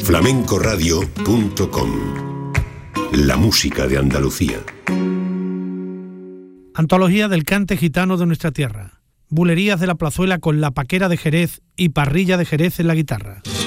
flamencoradio.com. La música de Andalucía. Antología del cante gitano de nuestra tierra. Bulerías de la plazuela con la paquera de Jerez y parrilla de Jerez en la guitarra.